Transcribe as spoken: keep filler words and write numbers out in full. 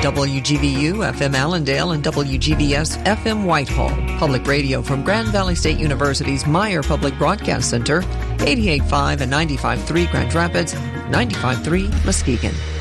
W G V U F M Allendale and W G V S F M Whitehall. Public radio from Grand Valley State University's Meyer Public Broadcast Center, eighty-eight point five and ninety-five point three Grand Rapids, ninety-five point three Muskegon.